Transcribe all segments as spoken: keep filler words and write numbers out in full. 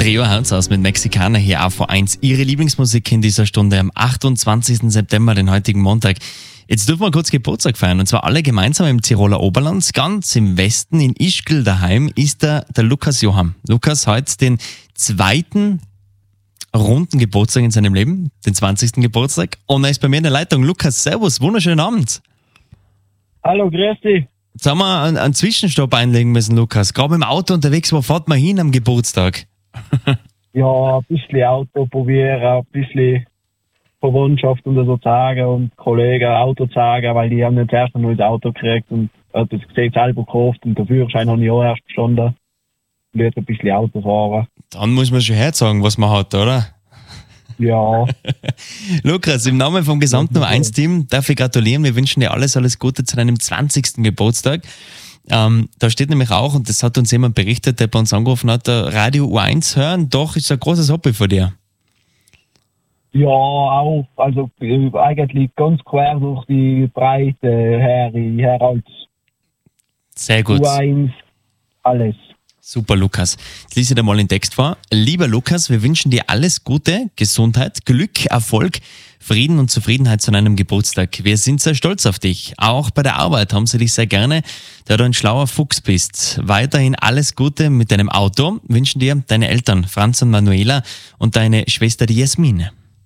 Trio haut's aus mit Mexikaner hier A V eins. Ihre Lieblingsmusik in dieser Stunde am achtundzwanzigsten September, den heutigen Montag. Jetzt dürfen wir kurz Geburtstag feiern und zwar alle gemeinsam im Tiroler Oberland. Ganz im Westen in Ischgl daheim ist der, der Lukas Johann. Lukas hat den zweiten runden Geburtstag in seinem Leben, den zwanzigsten Geburtstag. Und er ist bei mir in der Leitung. Lukas, servus, wunderschönen Abend. Hallo, grüß dich. Jetzt haben wir einen, einen Zwischenstopp einlegen müssen, Lukas. Gerade im Auto unterwegs, wo fährt man hin am Geburtstag? Ja, ein bisschen Auto probieren, ein bisschen Verwandtschaft und so zeigen und Kollegen Auto zeigen, weil die haben nicht erst ein neues Auto gekriegt und hat das gesehen selber gekauft und der Führerschein habe ich auch erst bestanden. Und jetzt ein bisschen Auto fahren. Dann muss man schon herzagen, was man hat, oder? Ja. Lukas, im Namen vom gesamten Nummer eins Team darf ich gratulieren. Wir wünschen dir alles, alles Gute zu deinem zwanzigsten Geburtstag. Ähm, da steht nämlich auch, und das hat uns jemand berichtet, der bei uns angerufen hat, der Radio U eins hören, doch ist ein großes Hobby von dir. Ja, auch. Also äh, eigentlich ganz quer durch die Breite her. Ich höre als Sehr gut. U eins alles. Super, Lukas. Jetzt lese ich dir mal den Text vor. Lieber Lukas, wir wünschen dir alles Gute, Gesundheit, Glück, Erfolg, Frieden und Zufriedenheit zu deinem Geburtstag. Wir sind sehr stolz auf dich. Auch bei der Arbeit haben sie dich sehr gerne, da du ein schlauer Fuchs bist. Weiterhin alles Gute mit deinem Auto. Wünschen dir deine Eltern, Franz und Manuela, und deine Schwester, die Jasmin.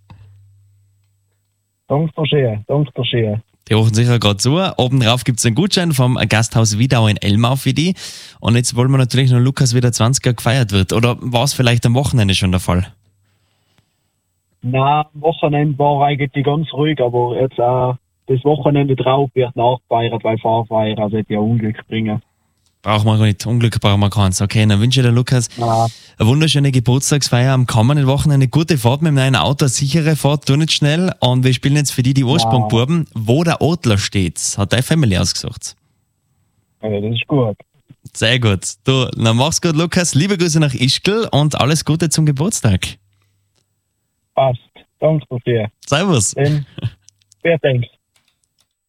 Danke schön, danke schön. Die rufen sicher gerade zu. Oben drauf gibt es einen Gutschein vom Gasthaus Wiedau in Elmau für die. Und jetzt wollen wir natürlich noch Lukas, wie der zwanziger gefeiert wird. Oder war es vielleicht am Wochenende schon der Fall? Nein, am Wochenende war eigentlich ganz ruhig, aber jetzt äh, das Wochenende drauf wird nachgefeiert, weil Fahrfeier sollte ja Unglück bringen. Brauchen wir gar nicht. Unglück brauchen wir keins. Okay, dann wünsche ich dir, Lukas, Ja. eine wunderschöne Geburtstagsfeier am kommenden Wochenende. Gute Fahrt mit dem neuen Auto, eine sichere Fahrt, tu nicht schnell. Und wir spielen jetzt für die die Ursprungbuben, wo der Adler steht. Hat deine Family ausgesucht. Ja, das ist gut. Sehr gut. Du, dann mach's gut, Lukas. Liebe Grüße nach Ischgl und alles Gute zum Geburtstag. Passt. Danke dir. Servus. Dann, wer denkt?